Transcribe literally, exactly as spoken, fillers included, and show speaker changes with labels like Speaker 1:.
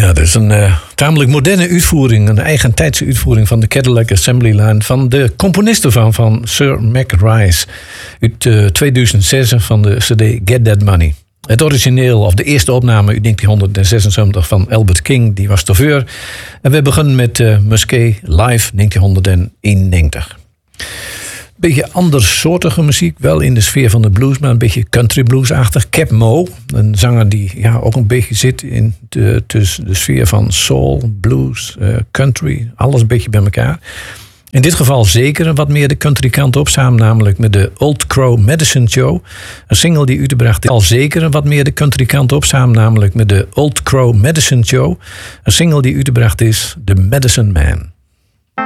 Speaker 1: Ja, dat is een uh, tamelijk moderne uitvoering, een eigentijdse uitvoering van de Cadillac Assembly Line van de componisten van, van Sir Mac Rice uit uh, tweeduizend zes van de cd Get That Money. Het origineel, of de eerste opname uit negentien zesenzeventig van Albert King, die was toveur. En we beginnen met uh, Musquet Live negentien eenennegentig. Beetje andersoortige muziek, wel in de sfeer van de blues, maar een beetje country bluesachtig. Cap Mo, een zanger die ja, ook een beetje zit in de, tussen de sfeer van soul, blues, uh, country, alles een beetje bij elkaar. In dit geval zeker wat meer de country kant op, samen namelijk met de Old Crow Medicine Show. Een single die uitgebracht is. Al zeker wat meer de country kant op, samen namelijk met de Old Crow Medicine Show. Een single die uitgebracht is, The Medicine Man.